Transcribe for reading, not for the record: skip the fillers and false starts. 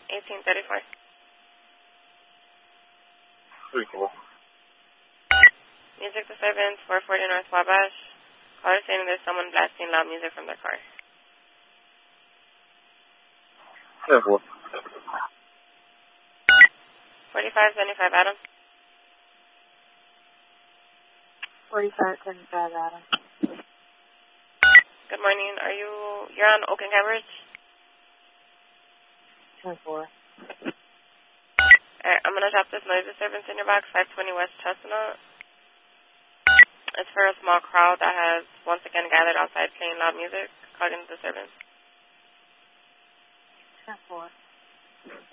1834. 34. Music disturbance, 440 North Wabash. Caller saying there's someone blasting loud music from their car. 34. 4575 Adam. 4575 Adam. Good morning. You're on Oak and Cambridge? 10-4. Alright, I'm gonna drop this noise disturbance in your box, 520 West Chestnut. It's for a small crowd that has once again gathered outside playing loud music, causing disturbance. 10-4.